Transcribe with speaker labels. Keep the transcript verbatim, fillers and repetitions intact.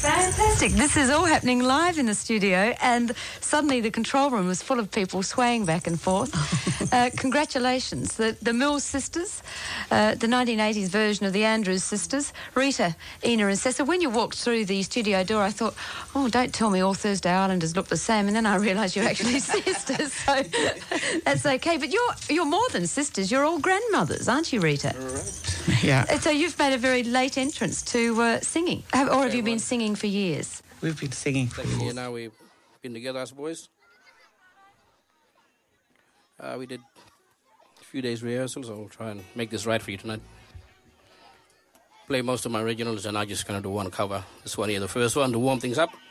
Speaker 1: Fantastic. This is all happening live in the studio, and suddenly the control room was full of people swaying back and forth. uh, congratulations. The, the Mills sisters, uh, the nineteen eighties version of the Andrews sisters, Rita, Ina and Cessa. When you walked through the studio door, I thought, oh, don't tell me all Thursday Islanders look the same, and then I realised you're actually sisters, so that's okay. But you're, you're more than sisters, you're all grandmothers, aren't you, Rita?
Speaker 2: Right. Yeah.
Speaker 1: So you've made a very late entrance to uh, singing, have, or have you been singing for years?
Speaker 2: We've been singing for
Speaker 3: Second year
Speaker 2: years.
Speaker 3: now we've been together as boys. Uh, we did a few days rehearsal, so we'll try and make this right for you tonight. Play most of my originals, and I just gonna do one cover. This one here, the first one, to warm things up.